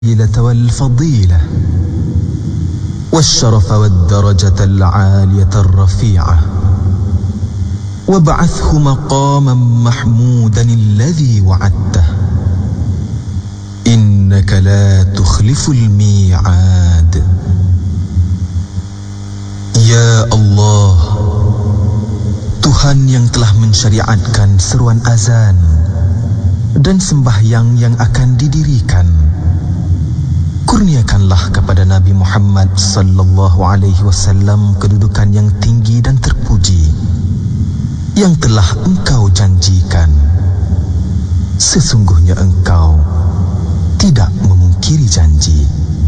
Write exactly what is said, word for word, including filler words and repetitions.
والفضيلة والشرف والدرجة العالية الرفيعة وابعثه مقاما محمودا الذي وعدته إنك لا تخلف الميعاد. Ya Allah, Tuhan yang telah mensyariatkan seruan azan dan sembahyang yang akan didirikan, kurniakanlah kepada Nabi Muhammad sallallahu alaihi wasallam kedudukan yang tinggi dan terpuji yang telah Engkau janjikan. Sesungguhnya Engkau tidak memungkiri janji.